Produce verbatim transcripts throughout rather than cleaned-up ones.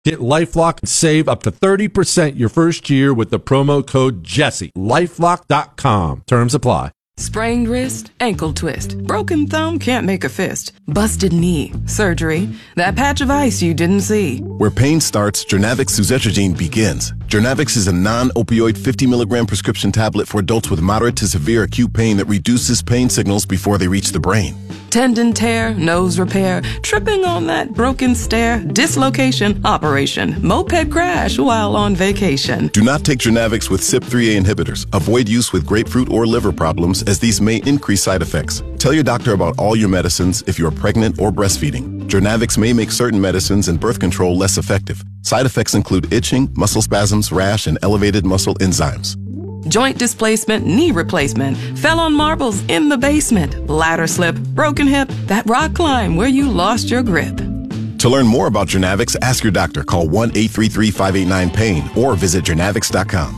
Get LifeLock and save up to thirty percent your first year with the promo code Jesse. LifeLock dot com. Terms apply. Sprained wrist, ankle twist, broken thumb, can't make a fist, busted knee, surgery, that patch of ice you didn't see. Where pain starts, Journavx suzetrigine begins. Journavx is a non-opioid fifty milligram prescription tablet for adults with moderate to severe acute pain that reduces pain signals before they reach the brain. Tendon tear, nose repair, tripping on that broken stair, dislocation, operation, moped crash while on vacation. Do not take Journavx with C Y P three A inhibitors. Avoid use with grapefruit or liver problems, as these may increase side effects. Tell your doctor about all your medicines if you are pregnant or breastfeeding. Journavx may make certain medicines and birth control less effective. Side effects include itching, muscle spasms, rash, and elevated muscle enzymes. Joint displacement, knee replacement, fell on marbles in the basement, ladder slip, broken hip, that rock climb where you lost your grip. To learn more about Journavx, ask your doctor. Call one eight three three, five eight nine, pain or visit Journavx dot com.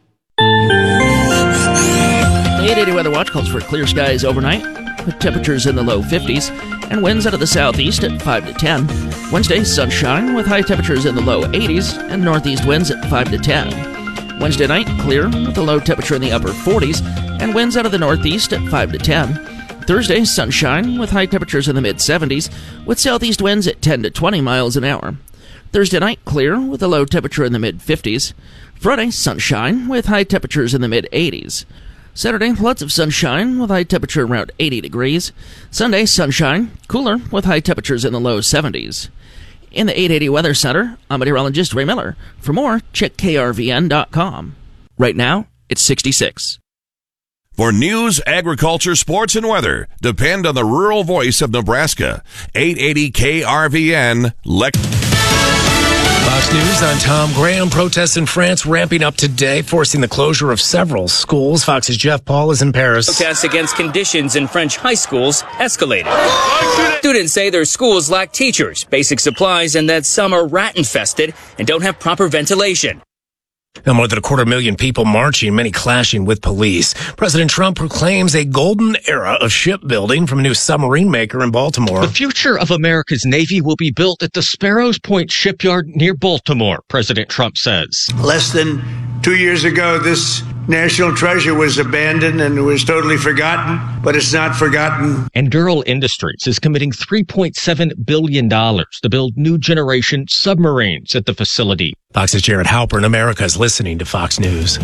The eight eighty Weather Watch calls for clear skies overnight, with temperatures in the low fifties, and winds out of the southeast at five to ten. Wednesday, sunshine, with high temperatures in the low eighties, and northeast winds at five to ten. Wednesday night, clear, with a low temperature in the upper forties, and winds out of the northeast at five to ten. Thursday, sunshine, with high temperatures in the mid-seventies, with southeast winds at ten to twenty miles an hour. Thursday night, clear, with a low temperature in the mid-fifties. Friday, sunshine, with high temperatures in the mid-eighties. Saturday, lots of sunshine, with high temperature around eighty degrees. Sunday, sunshine, cooler, with high temperatures in the low seventies. In the eight eighty Weather Center, I'm meteorologist Ray Miller. For more, check K R V N dot com. Right now, it's sixty-six. For news, agriculture, sports, and weather, depend on the rural voice of Nebraska. eight eighty K R V N, Lex. Fox News, I'm Tom Graham. Protests in France ramping up today, forcing the closure of several schools. Fox's Jeff Paul is in Paris. Protests against conditions in French high schools escalated. Students say their schools lack teachers, basic supplies, and that some are rat-infested and don't have proper ventilation. Now, more than a quarter million people marching, many clashing with police. President Trump proclaims a golden era of shipbuilding from a new submarine maker in Baltimore. The future of America's Navy will be built at the Sparrows Point shipyard near Baltimore, President Trump says. Less than two years ago, this national treasure was abandoned and was totally forgotten, but it's not forgotten. And Durrell Industries is committing three point seven billion dollars to build new generation submarines at the facility. Fox's Jared Halpern. America is listening to Fox News.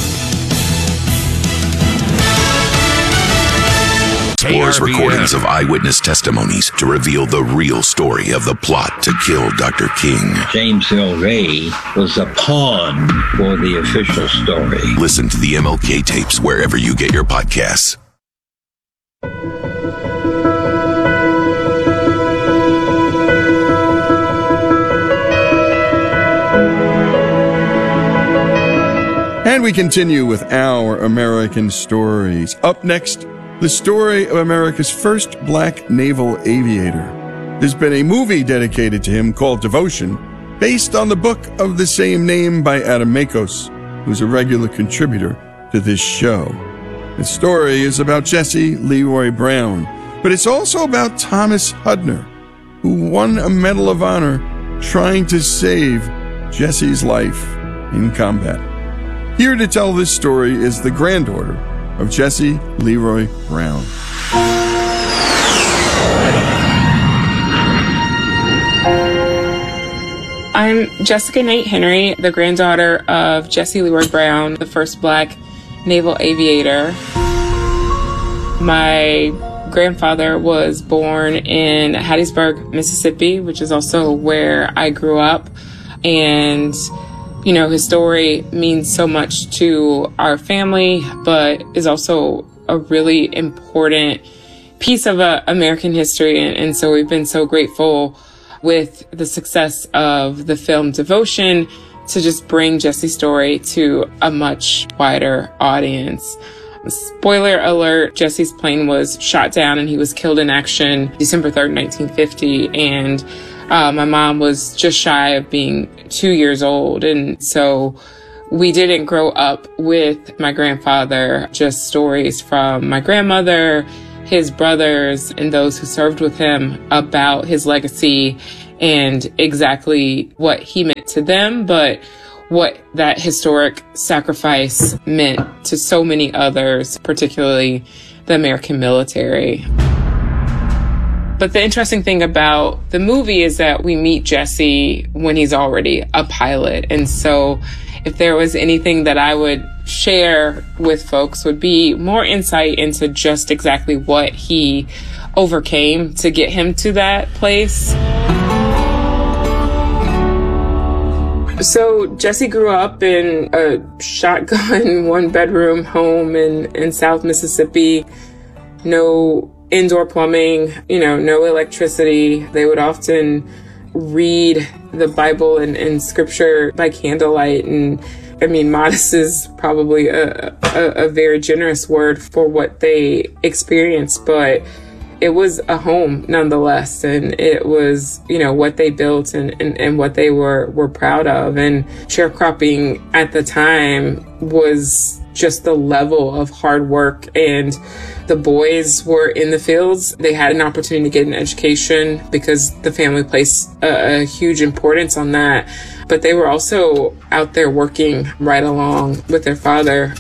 Explores recordings of eyewitness testimonies to reveal the real story of the plot to kill Doctor King. James Earl Ray was a pawn for the official story. Listen to the M L K tapes wherever you get your podcasts. And we continue with our American stories. Up next, the story of America's first black naval aviator. There's been a movie dedicated to him called Devotion, based on the book of the same name by Adam Makos, who's a regular contributor to this show. The story is about Jesse Leroy Brown, but it's also about Thomas Hudner, who won a Medal of Honor trying to save Jesse's life in combat. Here to tell this story is the granddaughter of Jesse Leroy Brown. I'm Jessica Knight Henry, the granddaughter of Jesse Leroy Brown, the first black naval aviator. My grandfather was born in Hattiesburg, Mississippi, which is also where I grew up. And you know, his story means so much to our family, but is also a really important piece of uh, American history. And, and so we've been so grateful with the success of the film Devotion to just bring Jesse's story to a much wider audience. Spoiler alert, Jesse's plane was shot down and he was killed in action December third, nineteen fifty. And Uh, my mom was just shy of being two years old. And so we didn't grow up with my grandfather, just stories from my grandmother, his brothers, and those who served with him about his legacy and exactly what he meant to them, but what that historic sacrifice meant to so many others, particularly the American military. But the interesting thing about the movie is that we meet Jesse when he's already a pilot. And so if there was anything that I would share with folks would be more insight into just exactly what he overcame to get him to that place. So Jesse grew up in a shotgun, one-bedroom home in, in South Mississippi. No indoor plumbing, you know, no electricity. They would often read the Bible and, and scripture by candlelight. And I mean, modest is probably a, a, a very generous word for what they experienced, but it was a home nonetheless. And it was, you know, what they built and, and, and what they were, were proud of. And sharecropping at the time was just the level of hard work. And the boys were in the fields. They had an opportunity to get an education because the family placed a, a huge importance on that. But they were also out there working right along with their father.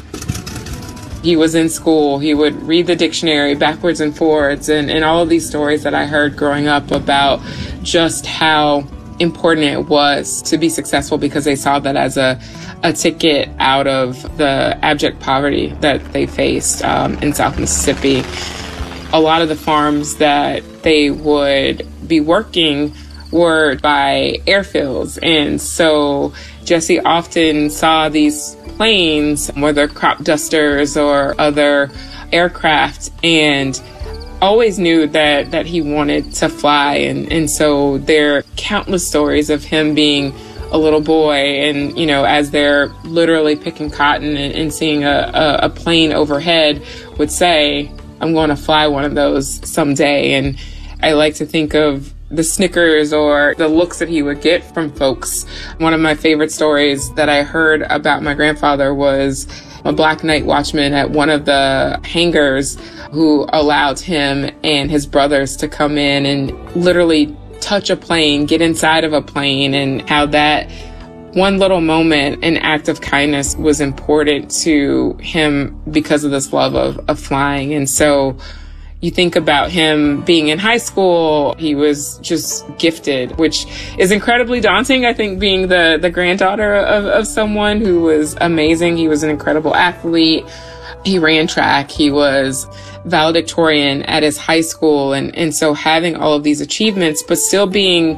He was in school. He would read the dictionary backwards and forwards, and, and all of these stories that I heard growing up about just how important it was to be successful because they saw that as a, a ticket out of the abject poverty that they faced um, in South Mississippi. A lot of the farms that they would be working were by airfields, and so Jesse often saw these planes, whether crop dusters or other aircraft, and always knew that that he wanted to fly. And, and so there are countless stories of him being a little boy and, you know, as they're literally picking cotton and, and seeing a, a, a plane overhead would say, I'm going to fly one of those someday. And I like to think of the snickers or the looks that he would get from folks. One of my favorite stories that I heard about my grandfather was a black night watchman at one of the hangars who allowed him and his brothers to come in and literally touch a plane, get inside of a plane, and how that one little moment, an act of kindness, was important to him because of this love of, of flying. And so you think about him being in high school, he was just gifted, which is incredibly daunting. I think being the, the granddaughter of, of someone who was amazing. He was an incredible athlete. He ran track. He was valedictorian at his high school. And, and so having all of these achievements, but still being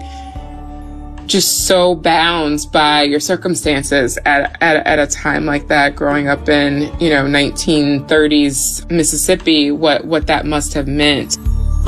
just so bound by your circumstances at, at, at a time like that, growing up in, you know, nineteen thirties Mississippi, what, what that must have meant.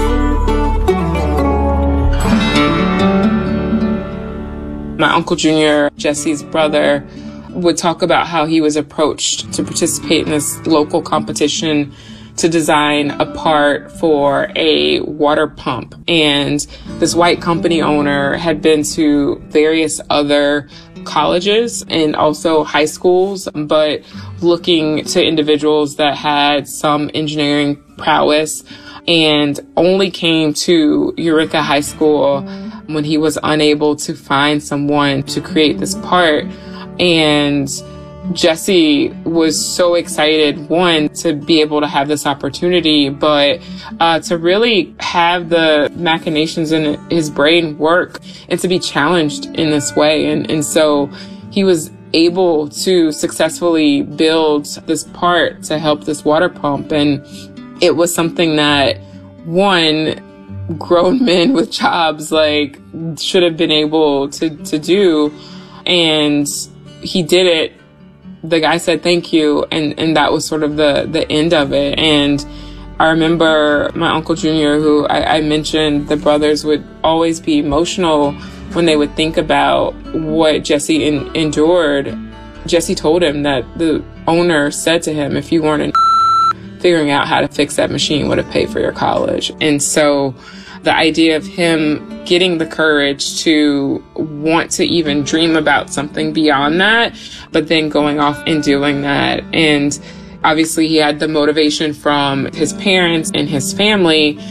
My Uncle Junior, Jesse's brother, would talk about how he was approached to participate in this local competition to design a part for a water pump. And this white company owner had been to various other colleges and also high schools, but looking to individuals that had some engineering prowess, and only came to Eureka High School when he was unable to find someone to create this part. And Jesse was so excited, one, to be able to have this opportunity, but uh, to really have the machinations in his brain work and to be challenged in this way. And, and so he was able to successfully build this part to help this water pump. And it was something that, one, grown men with jobs like should have been able to, to do. And he did it. The guy said thank you, and, and that was sort of the, the end of it. And I remember my Uncle Junior, who I, I mentioned, the brothers would always be emotional when they would think about what Jesse in, endured. Jesse told him that the owner said to him, if you weren't in figuring out how to fix that machine would have paid for your college. And so the idea of him getting the courage to want to even dream about something beyond that, but then going off and doing that. And obviously he had the motivation from his parents and his family,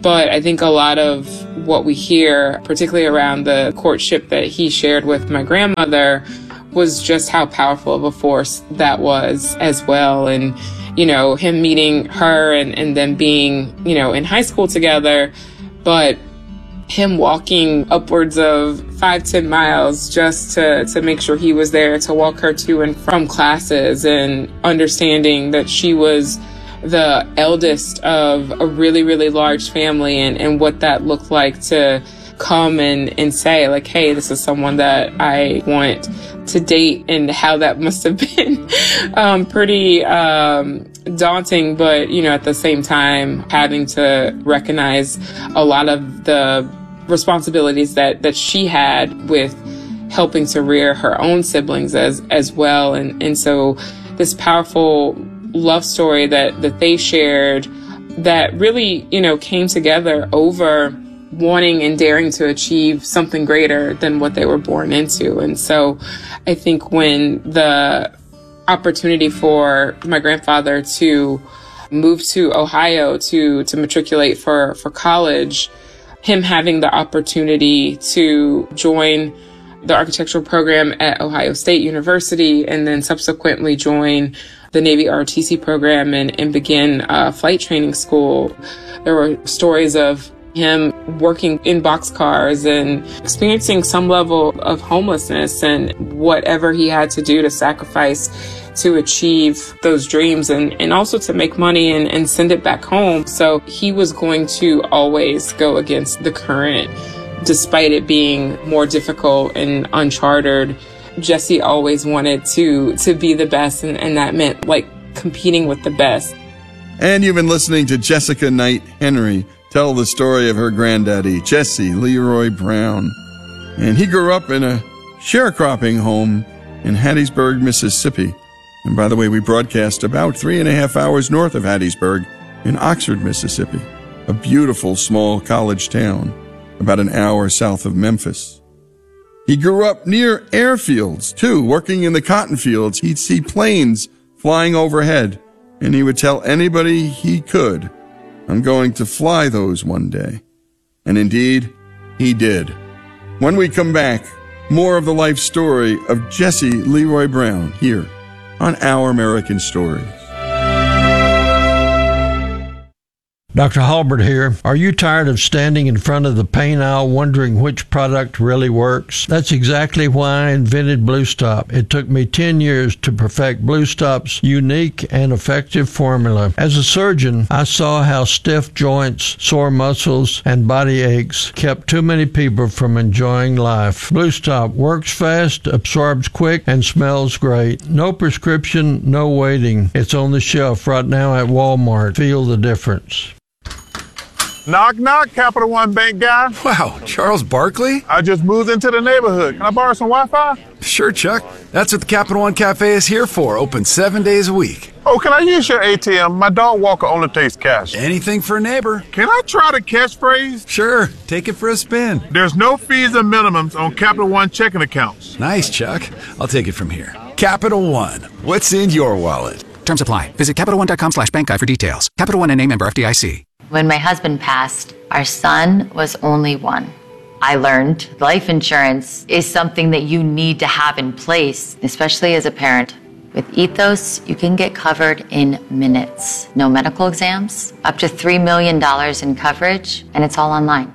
But I think a lot of what we hear, particularly around the courtship that he shared with my grandmother, was just how powerful of a force that was as well. And, you know, him meeting her and, and then being, you know, in high school together, but him walking upwards of five, ten miles just to, to make sure he was there to walk her to and from classes, and understanding that she was the eldest of a really, really large family, and, and what that looked like to come and, and say, like, hey, this is someone that I want to date, and how that must have been um, pretty um, daunting, but, you know, at the same time, having to recognize a lot of the responsibilities that, that she had with helping to rear her own siblings as, as well. And, and so this powerful love story that, that they shared that really, you know, came together over wanting and daring to achieve something greater than what they were born into. And so I think when the opportunity for my grandfather to move to Ohio to, to matriculate for, for college, him having the opportunity to join the architectural program at Ohio State University, and then subsequently join the Navy R O T C program and, and begin uh, flight training school. There were stories of him working in boxcars and experiencing some level of homelessness, and whatever he had to do to sacrifice to achieve those dreams, and, and also to make money and, and send it back home. So he was going to always go against the current, despite it being more difficult and uncharted. Jesse always wanted to to be the best, and, and that meant like competing with the best. And you've been listening to Jessica Knight Henry tell the story of her granddaddy, Jesse Leroy Brown. And he grew up in a sharecropping home in Hattiesburg, Mississippi. And by the way, we broadcast about three and a half hours north of Hattiesburg in Oxford, Mississippi, a beautiful small college town about an hour south of Memphis. He grew up near airfields, too, working in the cotton fields. He'd see planes flying overhead, and he would tell anybody he could, I'm going to fly those one day. And indeed, he did. When we come back, more of the life story of Jesse Leroy Brown here on Our American Stories. Doctor Halbert here. Are you tired of standing in front of the paint aisle wondering which product really works? That's exactly why I invented Blue Stop. It took me ten years to perfect Blue Stop's unique and effective formula. As a surgeon, I saw how stiff joints, sore muscles, and body aches kept too many people from enjoying life. Blue Stop works fast, absorbs quick, and smells great. No prescription, no waiting. It's on the shelf right now at Walmart. Feel the difference. Knock, knock, Capital One Bank guy. Wow, Charles Barkley? I just moved into the neighborhood. Can I borrow some Wi-Fi? Sure, Chuck. That's what the Capital One Cafe is here for, open seven days a week. Oh, can I use your A T M? My dog Walker only takes cash. Anything for a neighbor. Can I try the catchphrase? Sure, take it for a spin. There's no fees and minimums on Capital One checking accounts. Nice, Chuck. I'll take it from here. Capital One, what's in your wallet? Terms apply. Visit Capital One dot com slash bank guide for details. Capital One and a member F D I C. When my husband passed, our son was only one. I learned life insurance is something that you need to have in place, especially as a parent. With Ethos, you can get covered in minutes. No medical exams, up to three million dollars in coverage, and it's all online.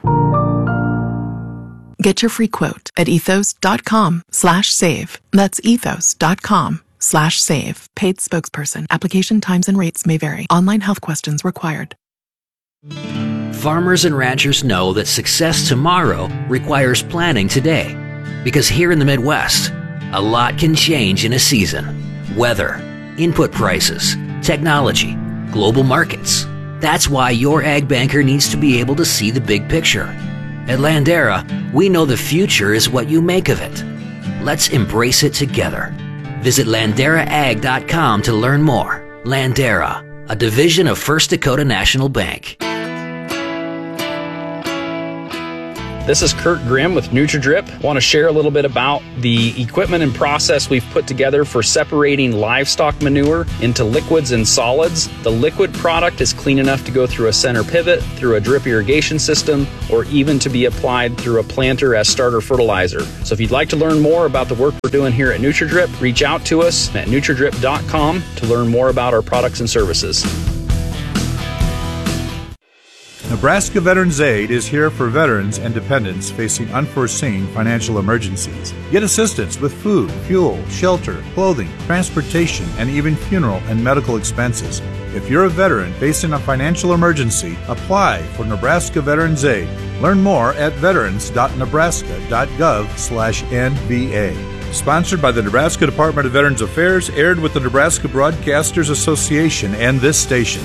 Get your free quote at ethos.com slash save. That's ethos.com slash save. Paid spokesperson. Application times and rates may vary. Online health questions required. Farmers and ranchers know that success tomorrow requires planning today. Because here in the Midwest, a lot can change in a season. Weather, input prices, technology, global markets. That's why your ag banker needs to be able to see the big picture. At Landera, we know the future is what you make of it. Let's embrace it together. Visit landera ag dot com to learn more. Landera, a division of First Dakota National Bank. This is Kurt Grimm with NutriDrip. I want to share a little bit about the equipment and process we've put together for separating livestock manure into liquids and solids. The liquid product is clean enough to go through a center pivot, through a drip irrigation system, or even to be applied through a planter as starter fertilizer. So if you'd like to learn more about the work we're doing here at NutriDrip, reach out to us at NutriDrip dot com to learn more about our products and services. Nebraska Veterans Aid is here for veterans and dependents facing unforeseen financial emergencies. Get assistance with food, fuel, shelter, clothing, transportation, and even funeral and medical expenses. If you're a veteran facing a financial emergency, apply for Nebraska Veterans Aid. Learn more at veterans dot nebraska dot gov slash N V A. Sponsored by the Nebraska Department of Veterans Affairs, aired with the Nebraska Broadcasters Association and this station.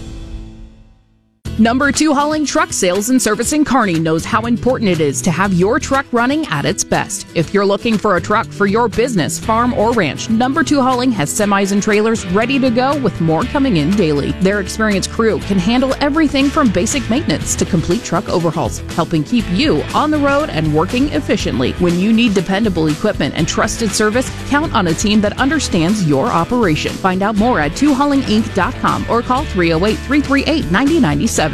Number two Hauling Truck Sales and Service in Kearney knows how important it is to have your truck running at its best. If you're looking for a truck for your business, farm, or ranch, Number two Hauling has semis and trailers ready to go with more coming in daily. Their experienced crew can handle everything from basic maintenance to complete truck overhauls, helping keep you on the road and working efficiently. When you need dependable equipment and trusted service, count on a team that understands your operation. Find out more at two hauling inc dot com or call three oh eight, three three eight, nine oh nine seven.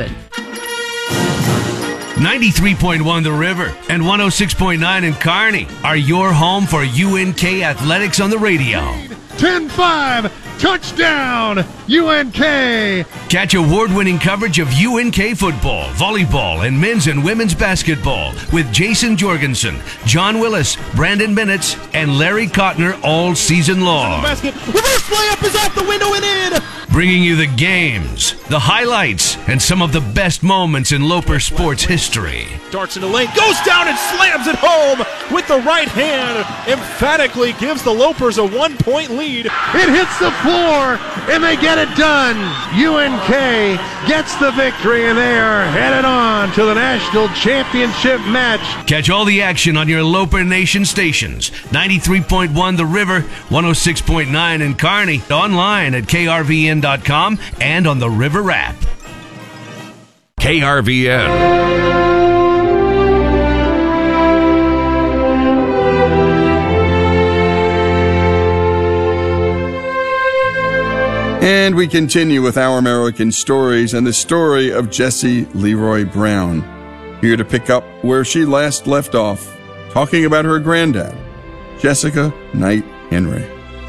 ninety-three point one The River and one oh six point nine in Kearney are your home for U N K Athletics on the radio. ten five, touchdown, U N K! Catch award-winning coverage of U N K football, volleyball, and men's and women's basketball with Jason Jorgensen, John Willis, Brandon Bennett, and Larry Kottner all season long. Basket, reverse layup is out the window and in! Bringing you the games, the highlights, and some of the best moments in Loper sports history. Darts in the lane, goes down and slams it home with the right hand. Emphatically gives the Lopers a one-point lead. It hits the floor, and they get it done. U N K gets the victory, and they are headed on to the national championship match. Catch all the action on your Loper Nation stations. ninety-three point one The River, one oh six point nine in Kearney. Online at K R V N dot com and on the River app. K R V N. And we continue with Our American Stories and the story of Jessie Leroy Brown. Here to pick up where she last left off, talking about her granddad, Jessica Knight Henry.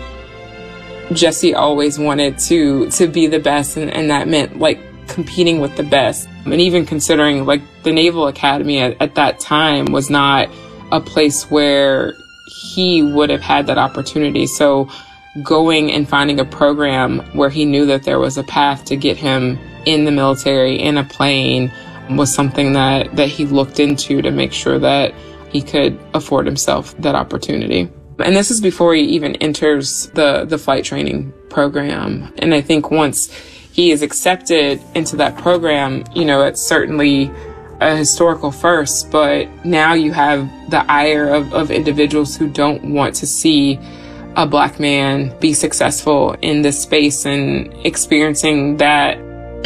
Jessie always wanted to to be the best, and, and that meant like competing with the best. And even considering like the Naval Academy at, at that time was not a place where he would have had that opportunity. So going and finding a program where he knew that there was a path to get him in the military, in a plane, was something that, that he looked into to make sure that he could afford himself that opportunity. And this is before he even enters the, the flight training program. And I think once he is accepted into that program, you know, it's certainly a historical first, but now you have the ire of, of individuals who don't want to see a Black man be successful in this space and experiencing that.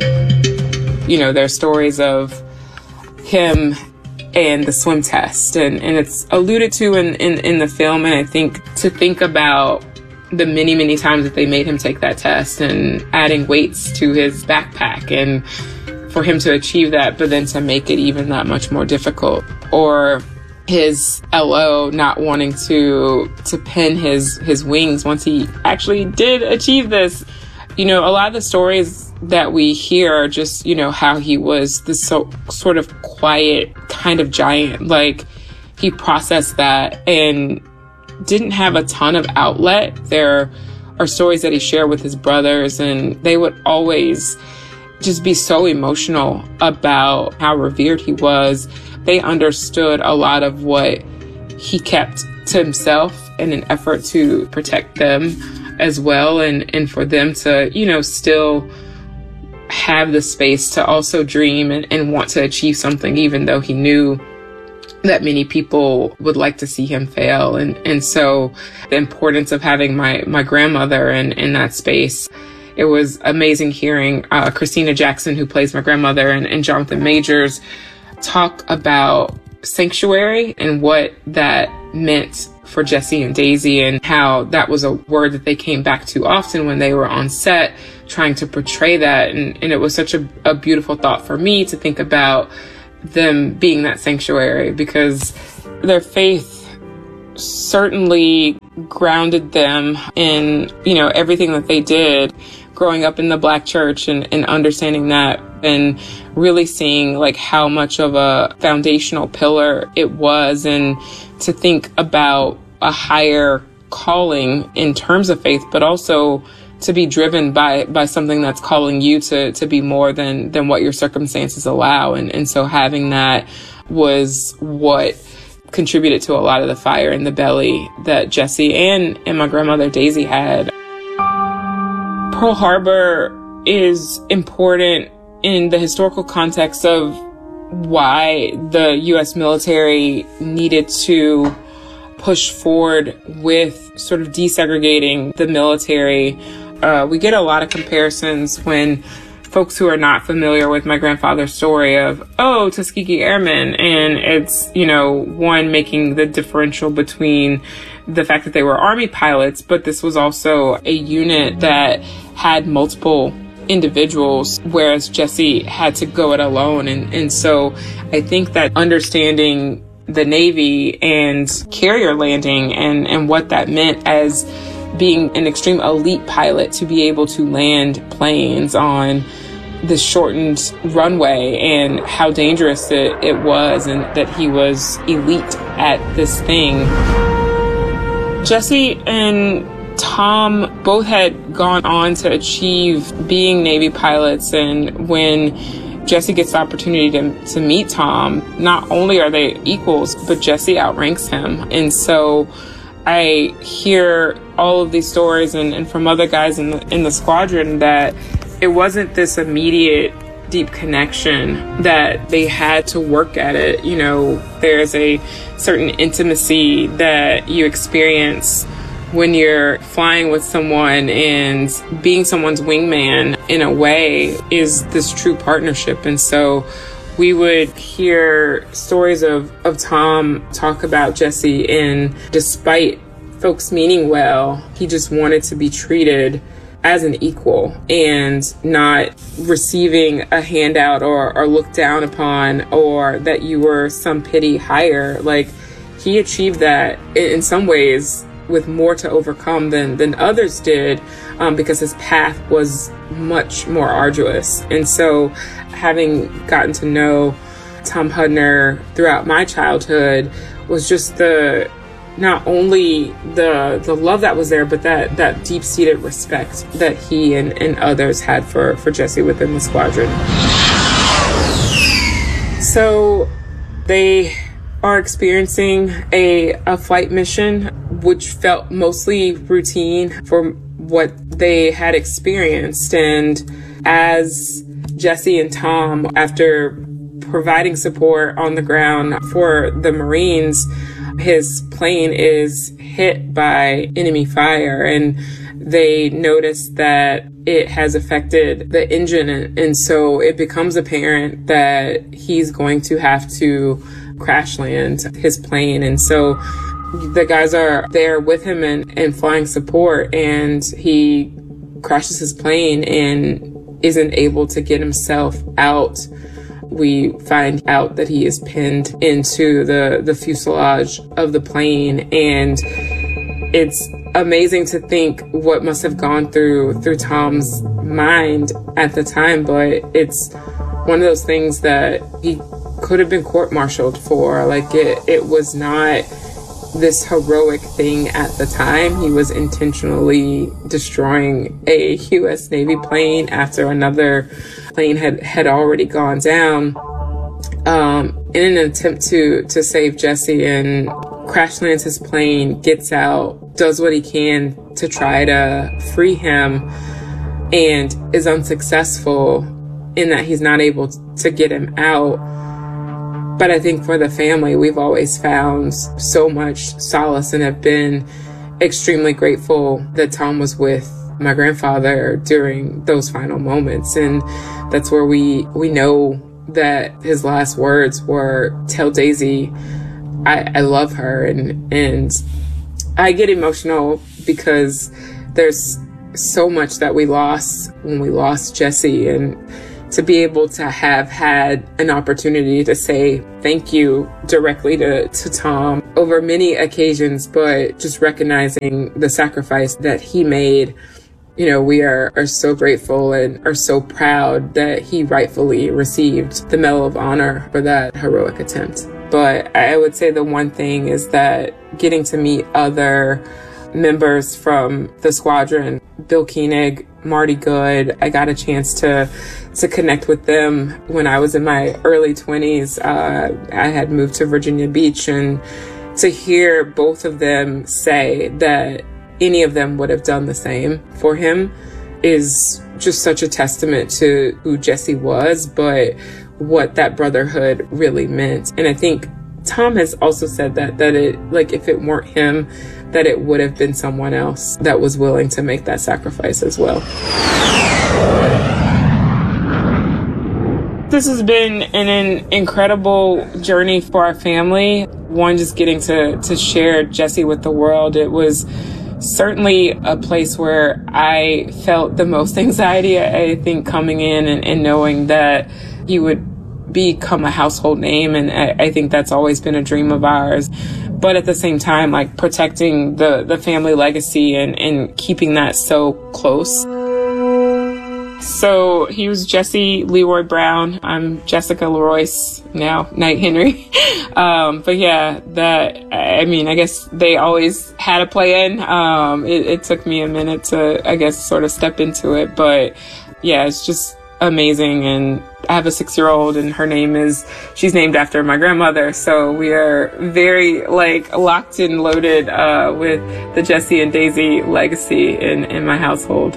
You know, there's stories of him and the swim test, and, and it's alluded to in, in, in the film. And I think to think about the many, many times that they made him take that test and adding weights to his backpack, and for him to achieve that, but then to make it even that much more difficult. Or his L O not wanting to to pin his his wings once he actually did achieve this. You know, a lot of the stories that we hear are just, you know, how he was this so sort of quiet kind of giant. Like, he processed that and didn't have a ton of outlet. There are stories that he shared with his brothers, and they would always just be so emotional about how revered he was. They understood a lot of what he kept to himself in an effort to protect them as well, and, and for them to, you know, still have the space to also dream and, and want to achieve something, even though he knew that many people would like to see him fail. And, and so the importance of having my, my grandmother in, in that space. It was amazing hearing uh, Christina Jackson, who plays my grandmother, and, and Jonathan Majors talk about sanctuary and what that meant for Jesse and Daisy, and how that was a word that they came back to often when they were on set trying to portray that. And, and it was such a, a beautiful thought for me to think about them being that sanctuary, because their faith certainly grounded them in, you know, everything that they did growing up in the Black church, and, and understanding that, and really seeing like how much of a foundational pillar it was, and to think about a higher calling in terms of faith, but also to be driven by by something that's calling you to to be more than than what your circumstances allow. And and so having that was what contributed to a lot of the fire in the belly that Jesse and and my grandmother Daisy had. Pearl Harbor is important in the historical context of why the U S military needed to push forward with sort of desegregating the military. Uh, we get a lot of comparisons when folks who are not familiar with my grandfather's story of, oh, Tuskegee Airmen. And it's, you know, one making the differential between the fact that they were Army pilots, but this was also a unit that had multiple individuals, whereas Jesse had to go it alone. And, and so I think that understanding the Navy and carrier landing and, and what that meant as being an extreme elite pilot to be able to land planes on this shortened runway, and how dangerous it, it was, and that he was elite at this thing. Jesse and Tom both had gone on to achieve being Navy pilots, and when Jesse gets the opportunity to, to meet Tom, not only are they equals, but Jesse outranks him. And so I hear all of these stories and, and from other guys in the, in the squadron that it wasn't this immediate deep connection, that they had to work at it. You know, there's a certain intimacy that you experience when you're flying with someone, and being someone's wingman in a way is this true partnership. And so we would hear stories of, of Tom talk about Jesse, and despite folks meaning well, he just wanted to be treated as an equal and not receiving a handout or, or looked down upon, or that you were some pity higher. Like, he achieved that in some ways with more to overcome than than others did, um, because his path was much more arduous. And so having gotten to know Tom Hudner throughout my childhood was just the not only the the love that was there, but that that deep-seated respect that he and, and others had for, for Jesse within the squadron. So they are experiencing a, a flight mission, which felt mostly routine for what they had experienced. And as Jesse and Tom, after providing support on the ground for the Marines, his plane is hit by enemy fire, and they notice that it has affected the engine. And, and so it becomes apparent that he's going to have to crash land his plane. And so the guys are there with him and, and flying support, and he crashes his plane and isn't able to get himself out. We find out that he is pinned into the, the fuselage of the plane, and it's amazing to think what must have gone through through Tom's mind at the time, but it's one of those things that he could have been court-martialed for. Like, it, it was not this heroic thing at the time. He was intentionally destroying a U S Navy plane after another plane had, had already gone down, um, in an attempt to, to save Jesse, and crash lands his plane, gets out, does what he can to try to free him, and is unsuccessful in that he's not able to get him out. But I think for the family, we've always found so much solace and have been extremely grateful that Tom was with my grandfather during those final moments. And that's where we, we know that his last words were, "Tell Daisy I, I love her." And, and I get emotional because there's so much that we lost when we lost Jesse, and to be able to have had an opportunity to say thank you directly to, to Tom over many occasions, but just recognizing the sacrifice that he made. You know, we are, are so grateful and are so proud that he rightfully received the Medal of Honor for that heroic attempt. But I would say the one thing is that getting to meet other members from the squadron, Bill Koenig, Marty Good, I got a chance to to connect with them when I was in my early twenties. Uh, I had moved to Virginia Beach, and to hear both of them say that any of them would have done the same for him is just such a testament to who Jesse was, but what that brotherhood really meant. And I think Tom has also said that, that it, like, if it weren't him, that it would have been someone else that was willing to make that sacrifice as well. This has been an, an incredible journey for our family. One, just getting to, to share Jesse with the world. It was certainly a place where I felt the most anxiety, I think, coming in and, and knowing that he would become a household name. And I, I think that's always been a dream of ours. But at the same time, like, protecting the, the family legacy and, and keeping that so close. So he was Jesse Leroy Brown. I'm Jessica LaRoyce, now Knight Henry. um, but yeah, that, I mean, I guess they always had a plan. Um, it, it took me a minute to, I guess, sort of step into it. But yeah, it's just amazing. And I have a six-year-old, and her name is, she's named after my grandmother. So we are very, like, locked and loaded uh, with the Jesse and Daisy legacy in, in my household.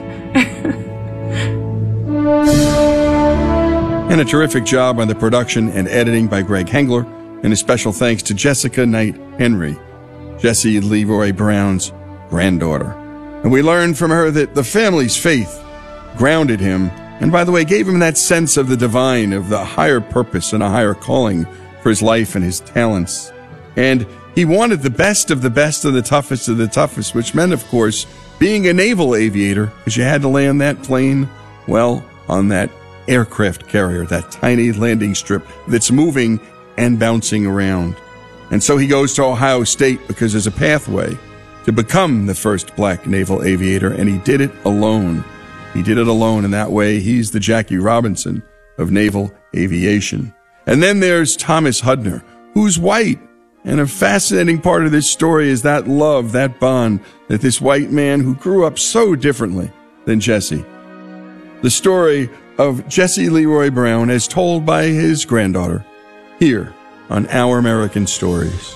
And a terrific job on the production and editing by Greg Hengler, and a special thanks to Jessica Knight Henry, Jesse Leroy Brown's granddaughter. And we learned from her that the family's faith grounded him, and by the way, gave him that sense of the divine, of the higher purpose and a higher calling for his life and his talents. And he wanted the best of the best of the toughest of the toughest, which meant, of course, being a naval aviator, because you had to land that plane, well, on that aircraft carrier, that tiny landing strip that's moving and bouncing around. And so he goes to Ohio State because there's a pathway to become the first black naval aviator, and he did it alone. He did it alone, and that way he's the Jackie Robinson of naval aviation. And then there's Thomas Hudner, who's white. And a fascinating part of this story is that love, that bond, that this white man who grew up so differently than Jesse. The story of Jesse Leroy Brown as told by his granddaughter, here on Our American Stories.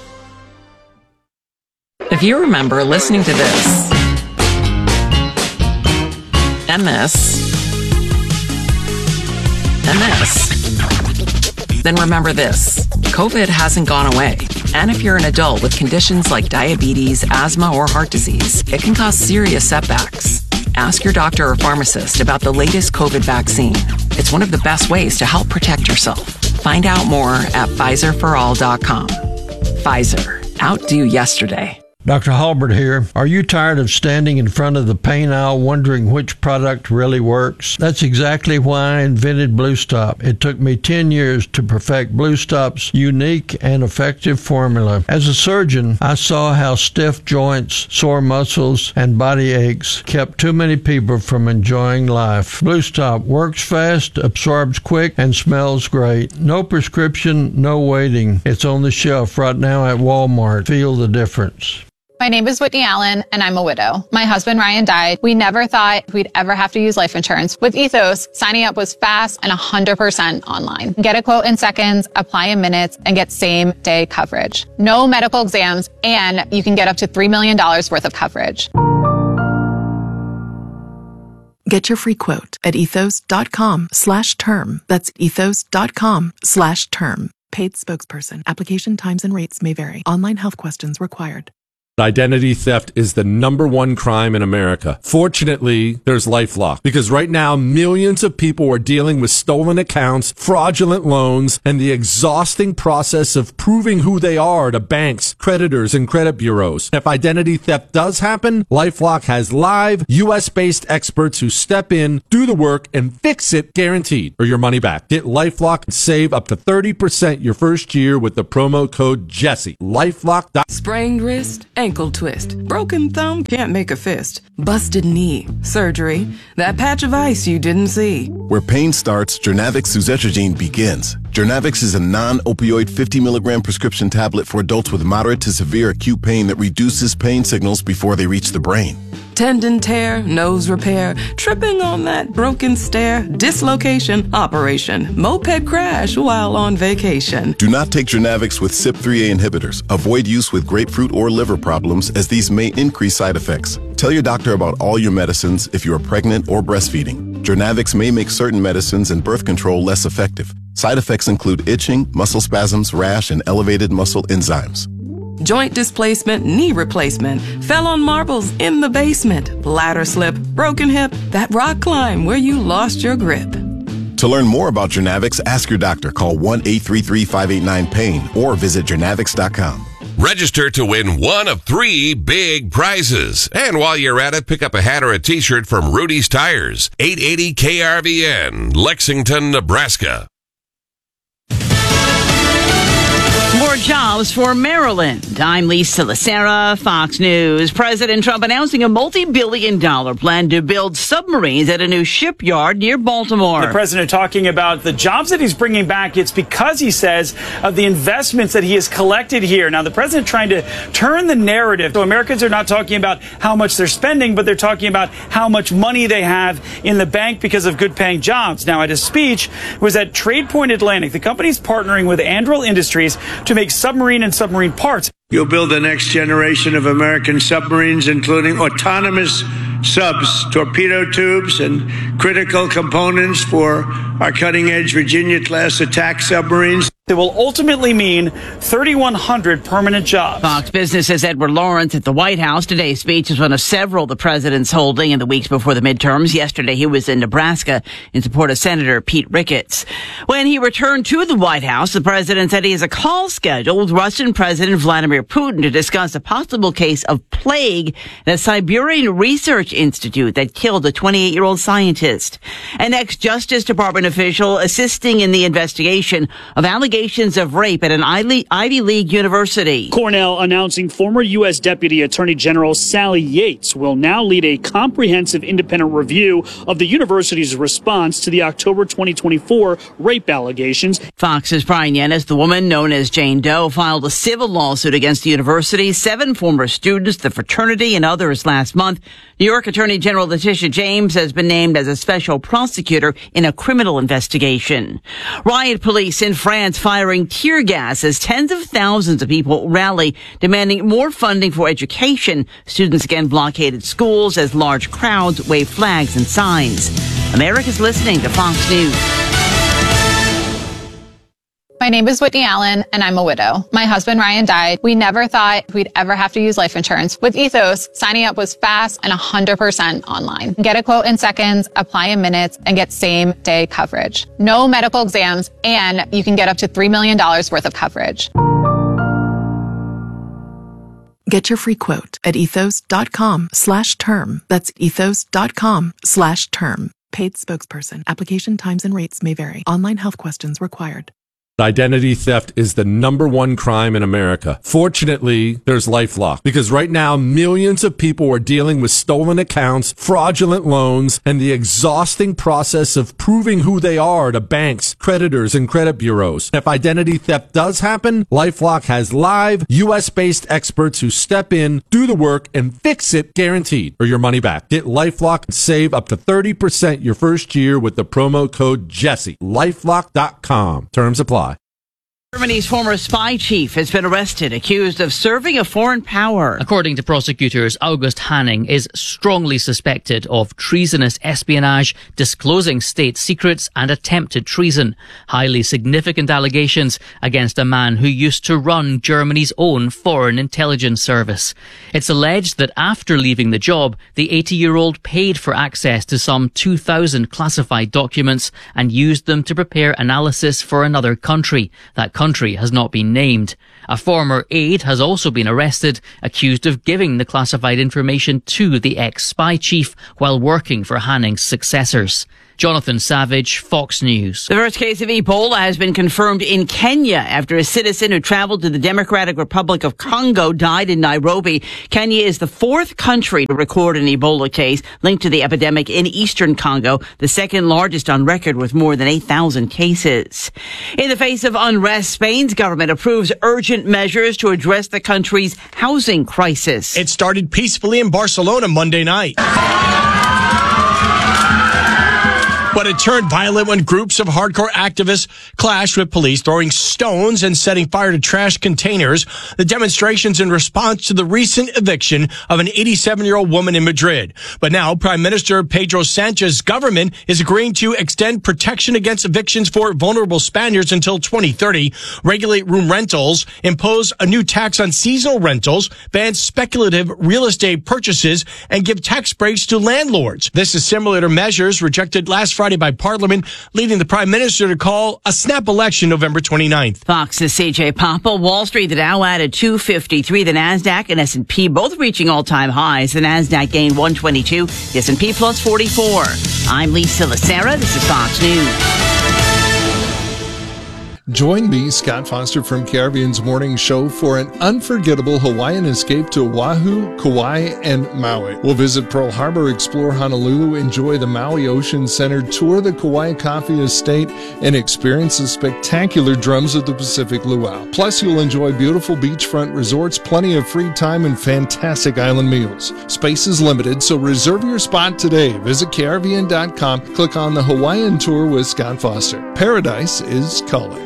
If you remember listening to this, and this, and this, then remember this. COVID hasn't gone away. And if you're an adult with conditions like diabetes, asthma, or heart disease, it can cause serious setbacks. Ask your doctor or pharmacist about the latest COVID vaccine. It's one of the best ways to help protect yourself. Find out more at Pfizer for all dot com. Pfizer. Outdo yesterday. Doctor Halbert here. Are you tired of standing in front of the paint aisle wondering which product really works? That's exactly why I invented Blue Stop. It took me ten years to perfect Blue Stop's unique and effective formula. As a surgeon, I saw how stiff joints, sore muscles, and body aches kept too many people from enjoying life. Blue Stop works fast, absorbs quick, and smells great. No prescription, no waiting. It's on the shelf right now at Walmart. Feel the difference. My name is Whitney Allen, and I'm a widow. My husband, Ryan, died. We never thought we'd ever have to use life insurance. With Ethos, signing up was fast and one hundred percent online. Get a quote in seconds, apply in minutes, and get same-day coverage. No medical exams, and you can get up to three million dollars worth of coverage. Get your free quote at ethos.com slash term. That's ethos.com slash term. Paid spokesperson. Application times and rates may vary. Online health questions required. Identity theft is the number one crime in America. Fortunately, there's LifeLock, because right now millions of people are dealing with stolen accounts, fraudulent loans, and the exhausting process of proving who they are to banks, creditors, and credit bureaus. If identity theft does happen, LifeLock has live, U S-based experts who step in, do the work, and fix it guaranteed, or your money back. Get LifeLock and save up to thirty percent your first year with the promo code Jesse. LifeLock. Sprained wrist, ankle twist, broken thumb, can't make a fist, busted knee, surgery, that patch of ice you didn't see. Where pain starts, Journavx suzetrigine begins. Journavx is a non-opioid fifty milligram prescription tablet for adults with moderate to severe acute pain that reduces pain signals before they reach the brain. Tendon tear, nose repair, tripping on that broken stair, dislocation, operation, moped crash while on vacation. Do not take Journavx with C Y P three A inhibitors. Avoid use with grapefruit or liver problems, as these may increase side effects. Tell your doctor about all your medicines if you are pregnant or breastfeeding. Journavx may make certain medicines and birth control less effective. Side effects include itching, muscle spasms, rash, and elevated muscle enzymes. Joint displacement, knee replacement, fell on marbles in the basement, bladder slip, broken hip, that rock climb where you lost your grip. To learn more about Journavx, ask your doctor. Call one eight three three, five eight nine, pain or visit journavx dot com. Register to win one of three big prizes. And while you're at it, pick up a hat or a t-shirt from Rudy's Tires, eight eighty K R V N, Lexington, Nebraska. More jobs for Maryland. I'm Lisa Lacera, Fox News. President Trump announcing a multi-billion dollar plan to build submarines at a new shipyard near Baltimore. The president talking about the jobs that he's bringing back. It's because, he says, of the investments that he has collected here. Now, the president trying to turn the narrative. So Americans are not talking about how much they're spending, but they're talking about how much money they have in the bank because of good paying jobs. Now, at his speech was at Trade Point Atlantic. The company's partnering with Anduril Industries to make submarine and submarine parts. You'll build the next generation of American submarines, including autonomous subs, torpedo tubes, and critical components for our cutting-edge Virginia-class attack submarines. It will ultimately mean thirty-one hundred permanent jobs. Fox Business's Edward Lawrence at the White House. Today's speech is one of several the president's holding in the weeks before the midterms. Yesterday, he was in Nebraska in support of Senator Pete Ricketts. When he returned to the White House, the president said he has a call scheduled with Russian President Vladimir Putin to discuss a possible case of plague at a Siberian research institute that killed a twenty-eight-year-old scientist. An ex-Justice Department official assisting in the investigation of allegations of rape at an Ivy League university. Cornell announcing former U S Deputy Attorney General Sally Yates will now lead a comprehensive independent review of the university's response to the October twenty twenty-four rape allegations. Fox's Brian Yennis, the woman known as Jane Doe, filed a civil lawsuit against the university, seven former students, the fraternity, and others last month. New York Attorney General Letitia James has been named as a special prosecutor in a criminal investigation. Riot police in France firing tear gas as tens of thousands of people rally demanding more funding for education. Students again blockaded schools as large crowds waved flags and signs. America's listening to Fox News. My name is Whitney Allen, and I'm a widow. My husband, Ryan, died. We never thought we'd ever have to use life insurance. With Ethos, signing up was fast and one hundred percent online. Get a quote in seconds, apply in minutes, and get same-day coverage. No medical exams, and you can get up to three million dollars worth of coverage. Get your free quote at ethos.com slash term. That's ethos.com slash term. Paid spokesperson. Application times and rates may vary. Online health questions required. Identity theft is the number one crime in America. Fortunately, there's LifeLock, because right now millions of people are dealing with stolen accounts, fraudulent loans, and the exhausting process of proving who they are to banks, creditors, and credit bureaus. If identity theft does happen, LifeLock has live, U S-based experts who step in, do the work, and fix it guaranteed, or your money back. Get LifeLock and save up to thirty percent your first year with the promo code Jesse. LifeLock dot com. Terms apply. Germany's former spy chief has been arrested, accused of serving a foreign power. According to prosecutors, August Hanning is strongly suspected of treasonous espionage, disclosing state secrets, and attempted treason. Highly significant allegations against a man who used to run Germany's own foreign intelligence service. It's alleged that after leaving the job, the eighty-year-old paid for access to some two thousand classified documents and used them to prepare analysis for another country. That country has not been named. A former aide has also been arrested, accused of giving the classified information to the ex-spy chief while working for Hanning's successors. Jonathan Savage, Fox News. The first case of Ebola has been confirmed in Kenya after a citizen who traveled to the Democratic Republic of Congo died in Nairobi. Kenya is the fourth country to record an Ebola case linked to the epidemic in eastern Congo, the second largest on record with more than eight thousand cases. In the face of unrest, Spain's government approves urgent measures to address the country's housing crisis. It started peacefully in Barcelona Monday night. But it turned violent when groups of hardcore activists clashed with police, throwing stones and setting fire to trash containers. The demonstrations in response to the recent eviction of an eighty-seven-year-old woman in Madrid. But now Prime Minister Pedro Sanchez's government is agreeing to extend protection against evictions for vulnerable Spaniards until twenty thirty, regulate room rentals, impose a new tax on seasonal rentals, ban speculative real estate purchases, and give tax breaks to landlords. This is similar to measures rejected last Friday by Parliament, leading the Prime Minister to call a snap election November twenty-ninth. Fox's C J Papa. Wall Street, the Dow added two fifty-three. The Nasdaq and S and P both reaching all-time highs. The Nasdaq gained one twenty-two. The S and P plus forty-four. I'm Lisa Lacera. This is Fox News. Join me, Scott Foster from K R V N's Morning Show for an unforgettable Hawaiian escape to Oahu, Kauai, and Maui. We'll visit Pearl Harbor, explore Honolulu, enjoy the Maui Ocean Center, tour the Kauai Coffee Estate, and experience the spectacular Drums of the Pacific Luau. Plus, you'll enjoy beautiful beachfront resorts, plenty of free time, and fantastic island meals. Space is limited, so reserve your spot today. Visit K R V N dot com, click on the Hawaiian Tour with Scott Foster. Paradise is calling.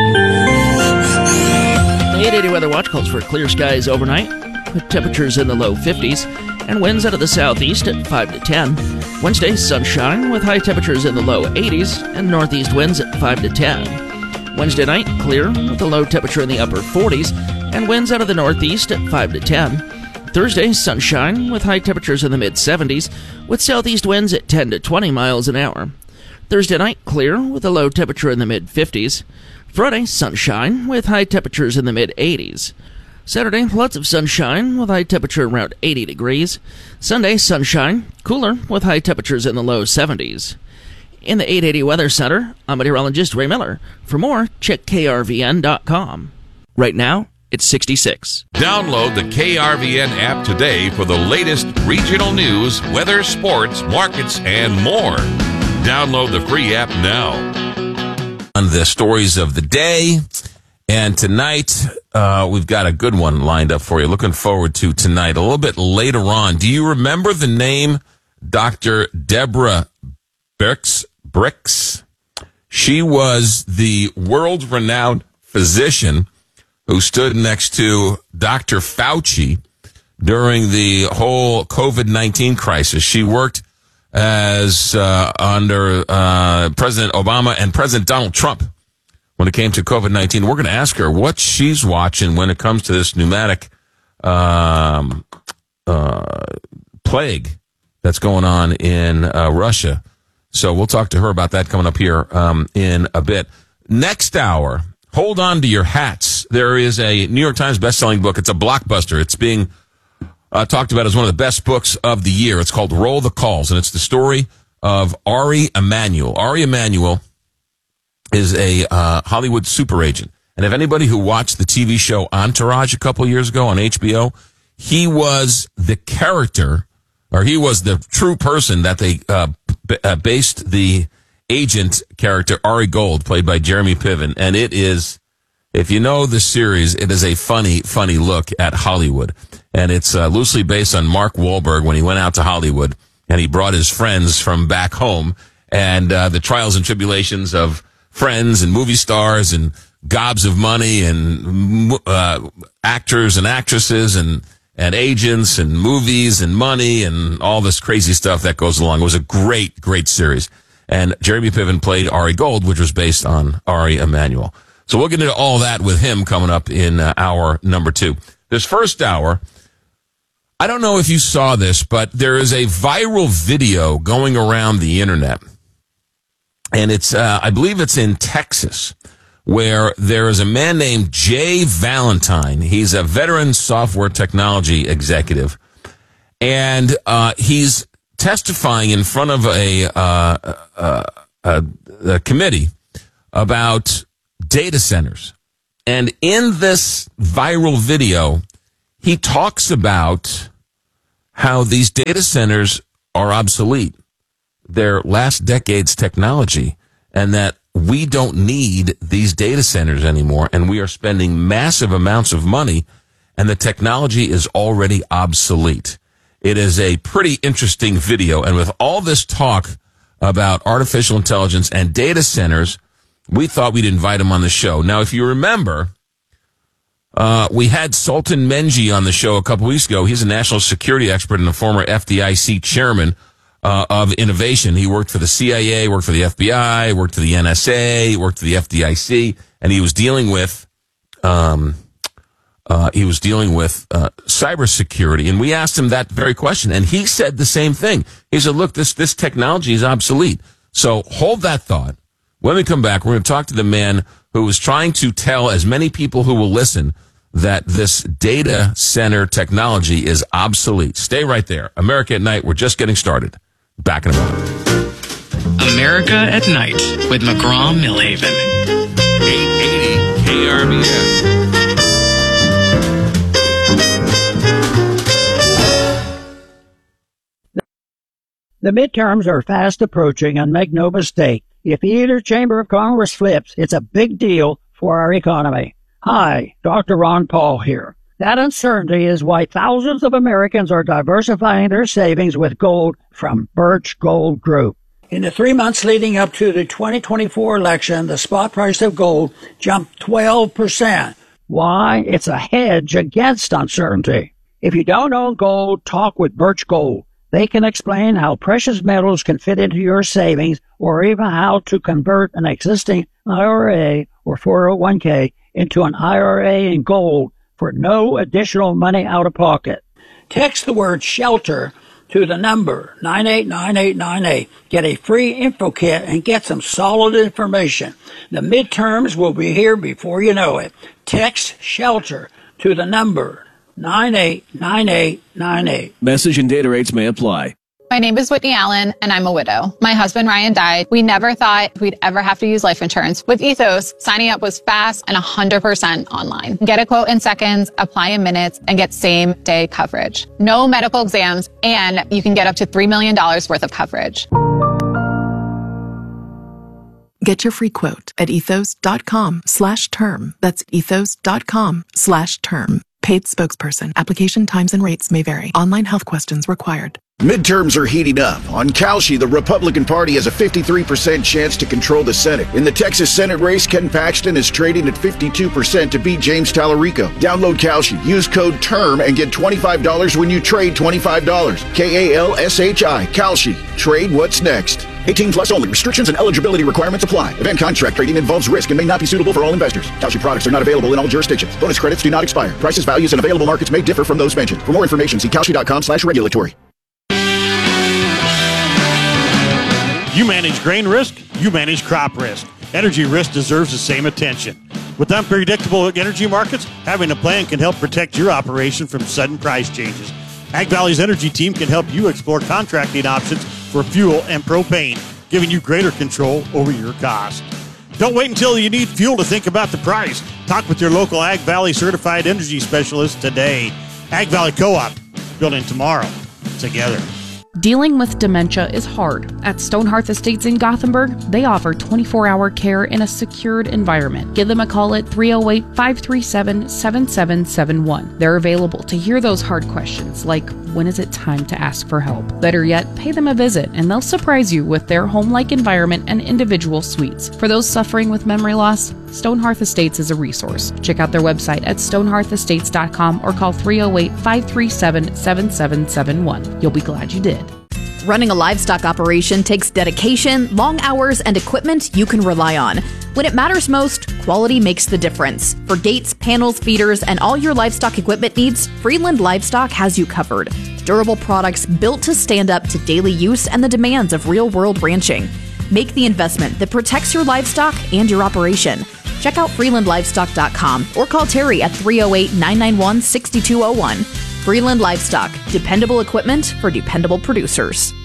The eight eighty Weather Watch calls for clear skies overnight, with temperatures in the low fifties, and winds out of the southeast at five to ten. Wednesday, sunshine, with high temperatures in the low eighties, and northeast winds at five to ten. Wednesday night, clear, with a low temperature in the upper forties, and winds out of the northeast at five to ten. Thursday, sunshine, with high temperatures in the mid-seventies, with southeast winds at ten to twenty miles an hour. Thursday night, clear, with a low temperature in the mid-fifties. Friday, sunshine, with high temperatures in the mid-eighties. Saturday, lots of sunshine, with high temperature around eighty degrees. Sunday, sunshine, cooler, with high temperatures in the low seventies. In the eight eighty Weather Center, I'm meteorologist Ray Miller. For more, check K R V N dot com. Right now, it's sixty-six. Download the K R V N app today for the latest regional news, weather, sports, markets, and more. Download the free app now. On the stories of the day, and tonight uh, we've got a good one lined up for you. Looking forward to tonight. A little bit later on, do you remember the name Doctor Deborah Birx? Birx? She was the world-renowned physician who stood next to Doctor Fauci during the whole COVID nineteen crisis. She worked as uh, under uh, President Obama and President Donald Trump when it came to COVID nineteen. We're going to ask her what she's watching when it comes to this pneumatic um, uh, plague that's going on in uh, Russia. So we'll talk to her about that coming up here um, in a bit. Next hour, hold on to your hats. There is a New York Times bestselling book. It's a blockbuster. It's being Uh, talked about as one of the best books of the year. It's called Roll the Calls, and it's the story of Ari Emanuel. Ari Emanuel is a uh, Hollywood super agent. And if anybody who watched the T V show Entourage a couple years ago on H B O, he was the character, or he was the true person that they uh, b- uh, based the agent character, Ari Gold, played by Jeremy Piven. And it is, if you know the series, it is a funny, funny look at Hollywood. And it's uh, loosely based on Mark Wahlberg when he went out to Hollywood and he brought his friends from back home, and uh, the trials and tribulations of friends and movie stars and gobs of money and uh, actors and actresses and, and agents and movies and money and all this crazy stuff that goes along. It was a great, great series. And Jeremy Piven played Ari Gold, which was based on Ari Emanuel. So we'll get into all that with him coming up in uh, hour number two. This first hour, I don't know if you saw this, but there is a viral video going around the internet. And it's, uh, I believe it's in Texas, where there is a man named Jay Valentine. He's a veteran software technology executive. And uh, he's testifying in front of a, uh, uh, a, a committee about data centers. And in this viral video, he talks about how these data centers are obsolete. They're last decade's technology, and that we don't need these data centers anymore, and we are spending massive amounts of money, and the technology is already obsolete. It is a pretty interesting video, and with all this talk about artificial intelligence and data centers, we thought we'd invite him on the show. Now, if you remember, uh, we had Sultan Menji on the show a couple weeks ago. He's a national security expert and a former F D I C chairman uh, of innovation. He worked for the C I A, worked for the F B I, worked for the N S A, worked for the F D I C, and he was dealing with, um, uh, he was dealing with uh, cybersecurity. And we asked him that very question, and he said the same thing. He said, "Look, this this technology is obsolete." So hold that thought. When we come back, we're going to talk to the man who was trying to tell as many people who will listen that this data center technology is obsolete. Stay right there. America at Night. We're just getting started. Back in a moment. America at Night with McGraw Millhaven. eight eighty K R B S. The midterms are fast approaching, and make no mistake, if either chamber of Congress flips, it's a big deal for our economy. Hi, Doctor Ron Paul here. That uncertainty is why thousands of Americans are diversifying their savings with gold from Birch Gold Group. In the three months leading up to the twenty twenty-four election, the spot price of gold jumped twelve percent. Why? It's a hedge against uncertainty. If you don't own gold, talk with Birch Gold. They can explain how precious metals can fit into your savings, or even how to convert an existing I R A or four oh one k into an I R A in gold for no additional money out of pocket. Text the word SHELTER to the number nine eight nine eight nine eight. Get a free info kit and get some solid information. The midterms will be here before you know it. Text SHELTER to the number nine eight nine eight nine eight. Message and data rates may apply. My name is Whitney Allen, and I'm a widow. My husband, Ryan, died. We never thought we'd ever have to use life insurance. With Ethos, signing up was fast and one hundred percent online. Get a quote in seconds, apply in minutes, and get same-day coverage. No medical exams, and you can get up to three million dollars worth of coverage. Get your free quote at ethos.com slash term. That's ethos.com slash term. Paid spokesperson. Application times and rates may vary. Online health questions required. Midterms are heating up. On Kalshi, the Republican Party has a fifty-three percent chance to control the Senate. In the Texas Senate race, Ken Paxton is trading at fifty-two percent to beat James Tallarico. Download Kalshi. Use code TERM and get twenty-five dollars when you trade twenty-five dollars. K A L S H I. Kalshi. Trade what's next. eighteen plus only. Restrictions and eligibility requirements apply. Event contract trading involves risk and may not be suitable for all investors. Kalshi products are not available in all jurisdictions. Bonus credits do not expire. Prices, values, and available markets may differ from those mentioned. For more information, see kalshi.com slash regulatory. You manage grain risk, you manage crop risk. Energy risk deserves the same attention. With unpredictable energy markets, having a plan can help protect your operation from sudden price changes. Ag Valley's energy team can help you explore contracting options for fuel and propane, giving you greater control over your cost. Don't wait until you need fuel to think about the price. Talk with your local Ag Valley certified energy specialist today. Ag Valley Co-op, building tomorrow together. Dealing with dementia is hard. At Stonehearth Estates in Gothenburg, they offer twenty-four hour care in a secured environment. Give them a call at three oh eight, five three seven, seven seven seven one. They're available to hear those hard questions like, when is it time to ask for help. Better yet, pay them a visit and they'll surprise you with their home-like environment and individual suites. For those suffering with memory loss, Stonehearth Estates is a resource. Check out their website at stonehearth estates dot com or call three oh eight, five three seven, seven seven seven one. You'll be glad you did. Running a livestock operation takes dedication, long hours, and equipment you can rely on. When it matters most, quality makes the difference. For gates, panels, feeders, and all your livestock equipment needs, Freeland Livestock has you covered. Durable products built to stand up to daily use and the demands of real-world ranching. Make the investment that protects your livestock and your operation. Check out freeland livestock dot com or call Terry at three oh eight, nine nine one, six two oh one. Freeland Livestock, dependable equipment for dependable producers.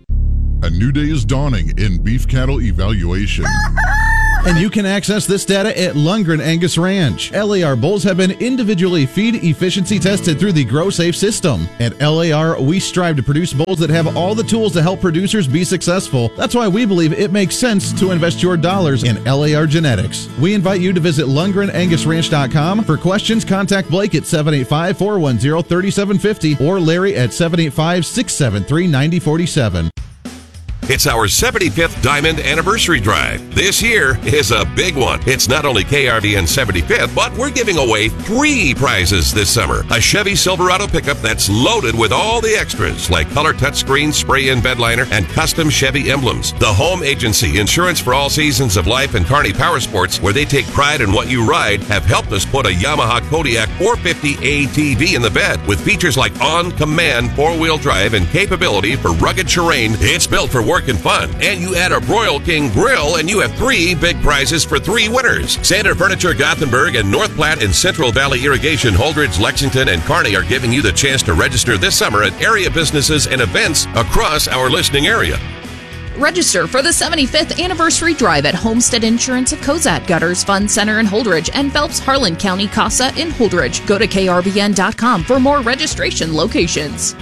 A new day is dawning in beef cattle evaluation. And you can access this data at Lundgren Angus Ranch. L A R bulls have been individually feed efficiency tested through the GrowSafe system. At L A R, we strive to produce bulls that have all the tools to help producers be successful. That's why we believe it makes sense to invest your dollars in L A R genetics. We invite you to visit lundgren angus ranch dot com. For questions, contact Blake at seven eight five, four one zero, three seven five zero or Larry at seven eight five, six seven three, nine zero four seven. It's our seventy-fifth Diamond Anniversary Drive. This year is a big one. It's not only K R V N seventy-fifth, but we're giving away three prizes this summer. A Chevy Silverado pickup that's loaded with all the extras, like color touchscreen, spray-in bed liner, and custom Chevy emblems. The Home Agency, insurance for all seasons of life, and Kearney Power Sports, where they take pride in what you ride, have helped us put a Yamaha Kodiak four fifty A T V in the bed. With features like on-command four-wheel drive and capability for rugged terrain, it's built for work and fun. And you add a Royal King grill and you have three big prizes for three winners. Sander Furniture Gothenburg and North Platte and Central Valley Irrigation, Holdridge, Lexington, and Kearney are giving you the chance to register this summer at area businesses and events across our listening area. Register for the seventy-fifth Anniversary Drive at Homestead Insurance of Cozad, Gutters Fund Center in Holdridge, and Phelps Harlan County Casa in Holdridge. Go to K R V N dot com for more registration locations.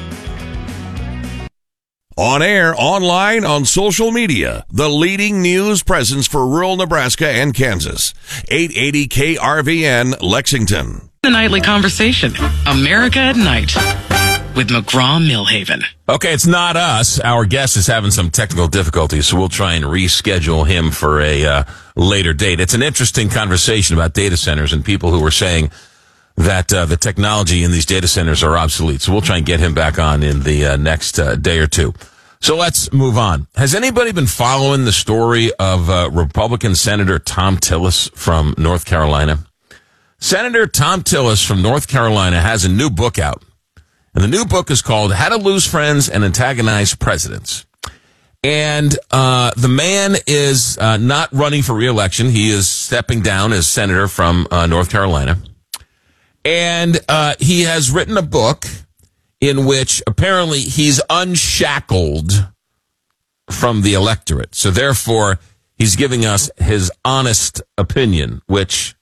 On air, online, on social media, the leading news presence for rural Nebraska and Kansas. eight eighty K R V N, Lexington. The Nightly Conversation, America at Night, with McGraw-Millhaven. Okay, it's not us. Our guest is having some technical difficulties, so we'll try and reschedule him for a uh, later date. It's an interesting conversation about data centers and people who are saying that uh, the technology in these data centers are obsolete. So we'll try and get him back on in the uh, next uh, day or two. So let's move on. Has anybody been following the story of uh, Republican Senator Thom Tillis from North Carolina? Senator Thom Tillis from North Carolina has a new book out. And the new book is called How to Lose Friends and Antagonize Presidents. And uh the man is uh, not running for re-election. He is stepping down as senator from uh, North Carolina. And uh, he has written a book in which apparently he's unshackled from the electorate. So therefore, he's giving us his honest opinion, which,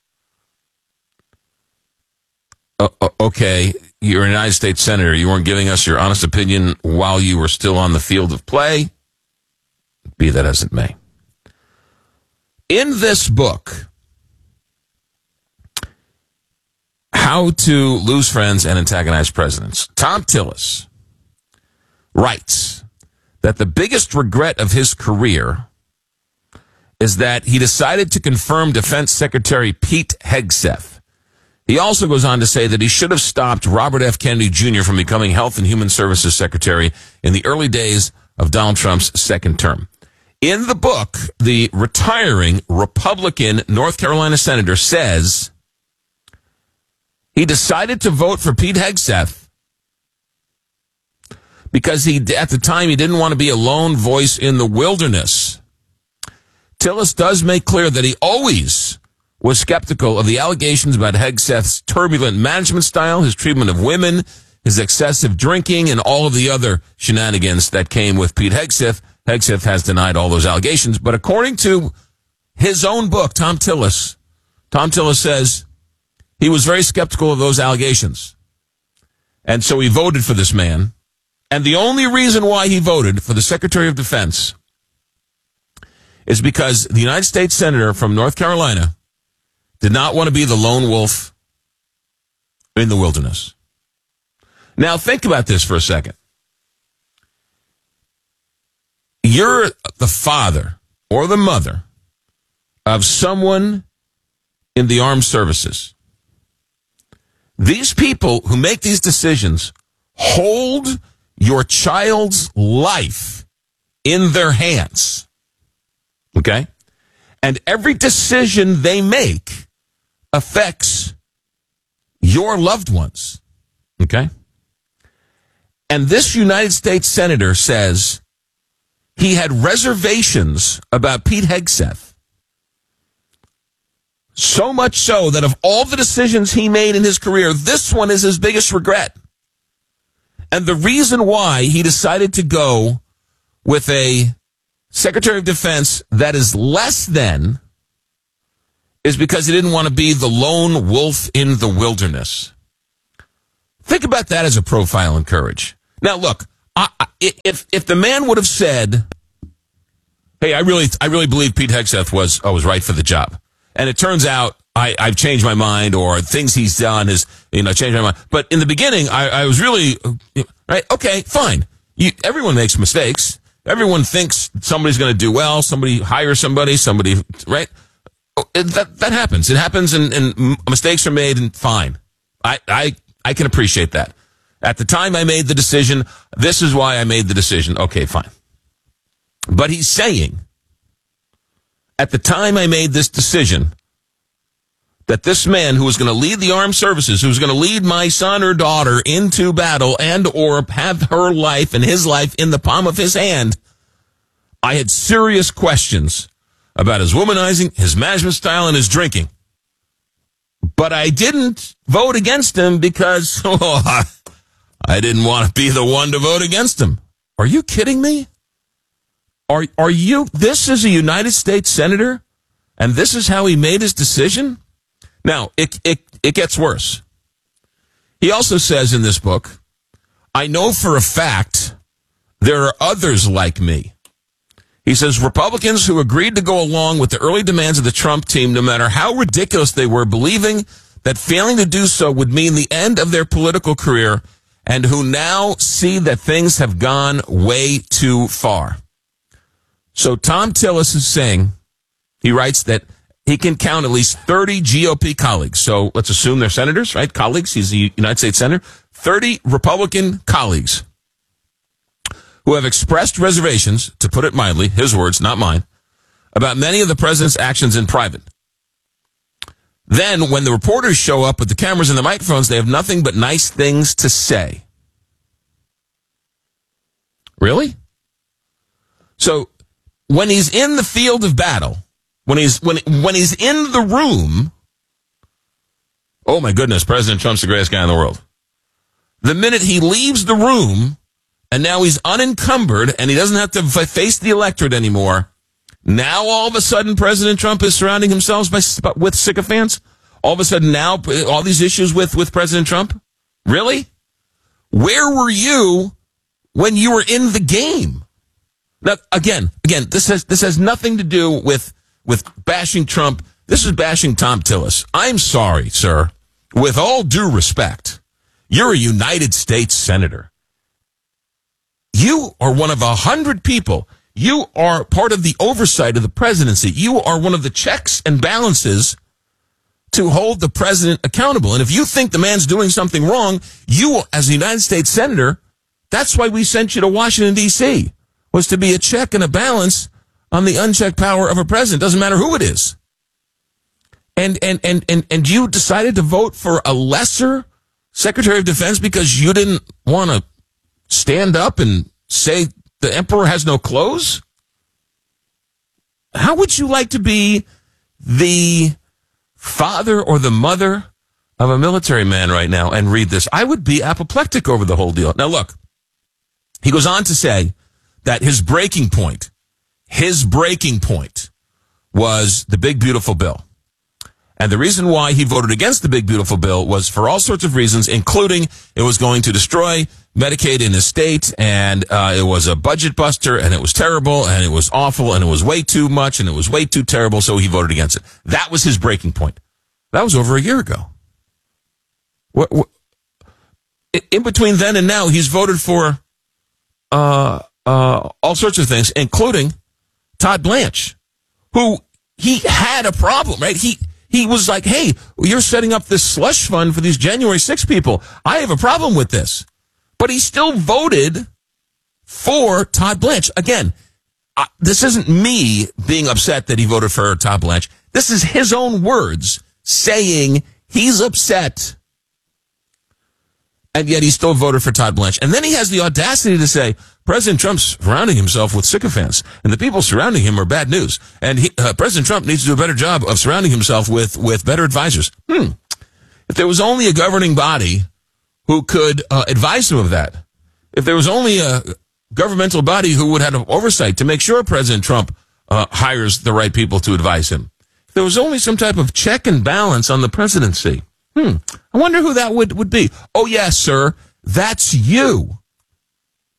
uh, okay, you're a United States senator. You weren't giving us your honest opinion while you were still on the field of play. Be that as it may. In this book, How to Lose Friends and Antagonize Presidents, Thom Tillis writes that the biggest regret of his career is that he decided to confirm Defense Secretary Pete Hegseth. He also goes on to say that he should have stopped Robert F. Kennedy Junior from becoming Health and Human Services Secretary in the early days of Donald Trump's second term. In the book, the retiring Republican North Carolina senator says he decided to vote for Pete Hegseth because he, at the time, he didn't want to be a lone voice in the wilderness. Tillis does make clear that he always was skeptical of the allegations about Hegseth's turbulent management style, his treatment of women, his excessive drinking, and all of the other shenanigans that came with Pete Hegseth. Hegseth has denied all those allegations, but according to his own book, Thom Tillis, Thom Tillis says he was very skeptical of those allegations. And so he voted for this man. And the only reason why he voted for the Secretary of Defense is because the United States Senator from North Carolina did not want to be the lone wolf in the wilderness. Now, think about this for a second. You're the father or the mother of someone in the armed services. These people who make these decisions hold your child's life in their hands. Okay? And every decision they make affects your loved ones. Okay? And this United States senator says he had reservations about Pete Hegseth. So much so that of all the decisions he made in his career, this one is his biggest regret. And the reason why he decided to go with a Secretary of Defense that is less than is because he didn't want to be the lone wolf in the wilderness. Think about that as a profile in courage. Now, look, I, I, if if the man would have said, "Hey, I really I really believe Pete Hegseth was uh, was right for the job," and it turns out I, I've changed my mind, or things he's done is you know changed my mind. But in the beginning, I, I was really right. Okay, fine. You, everyone makes mistakes. Everyone thinks somebody's going to do well. Somebody hires somebody. Somebody right. It, that that happens. It happens, and, and mistakes are made. And fine, I I I can appreciate that. At the time I made the decision, this is why I made the decision. Okay, fine. But he's saying, at the time I made this decision, that this man who was going to lead the armed services, who was going to lead my son or daughter into battle and or have her life and his life in the palm of his hand, I had serious questions about his womanizing, his management style, and his drinking. But I didn't vote against him because oh, I didn't want to be the one to vote against him. Are you kidding me? Are are you? This is a United States senator, and this is how he made his decision? Now, it it it gets worse. He also says in this book, I know for a fact there are others like me. He says, Republicans who agreed to go along with the early demands of the Trump team, no matter how ridiculous they were, believing that failing to do so would mean the end of their political career, and who now see that things have gone way too far. So Tom Tillis is saying, he writes that he can count at least thirty G O P colleagues. So let's assume they're senators, right? Colleagues. He's the United States senator. thirty Republican colleagues who have expressed reservations, to put it mildly, his words, not mine, about many of the president's actions in private. Then, when the reporters show up with the cameras and the microphones, they have nothing but nice things to say. Really? So, when he's in the field of battle, when he's when when he's in the room, oh my goodness, President Trump's the greatest guy in the world. The minute he leaves the room, and now he's unencumbered, and he doesn't have to face the electorate anymore, now all of a sudden President Trump is surrounding himself by, with sycophants? All of a sudden now, all these issues with, with President Trump? Really? Where were you when you were in the game? Now, again, again, this has this has nothing to do with with bashing Trump. This is bashing Tom Tillis. I'm sorry, sir. With all due respect, you're a United States senator. You are one of a hundred people. You are part of the oversight of the presidency. You are one of the checks and balances to hold the president accountable. And if you think the man's doing something wrong, you, as a United States senator, that's why we sent you to Washington, D C, was to be a check and a balance on the unchecked power of a president. Doesn't matter who it is. And, and, and, and, and you decided to vote for a lesser Secretary of Defense because you didn't want to stand up and say the emperor has no clothes? How would you like to be the father or the mother of a military man right now and read this? I would be apoplectic over the whole deal. Now, look, he goes on to say that his breaking point, his breaking point was the big, beautiful bill. And the reason why he voted against the big, beautiful bill was for all sorts of reasons, including it was going to destroy Medicaid in his state, and uh, it was a budget buster, and it was terrible, and it was awful, and it was way too much, and it was way too terrible, so he voted against it. That was his breaking point. That was over a year ago. What, what, in between then and now, he's voted for uh, uh, all sorts of things, including Todd Blanche, who he had a problem, right? He he was like, hey, you're setting up this slush fund for these January sixth people. I have a problem with this. But he still voted for Todd Blanche. Again, uh, this isn't me being upset that he voted for Todd Blanche. This is his own words saying he's upset. And yet he still voted for Todd Blanche. And then he has the audacity to say, President Trump's surrounding himself with sycophants, and the people surrounding him are bad news. And he, uh, President Trump needs to do a better job of surrounding himself with, with better advisors. Hmm. If there was only a governing body who could uh, advise him of that, if there was only a governmental body who would have oversight to make sure President Trump uh, hires the right people to advise him, if there was only some type of check and balance on the presidency, hmm, I wonder who that would, would be. Oh, yes, sir, that's you.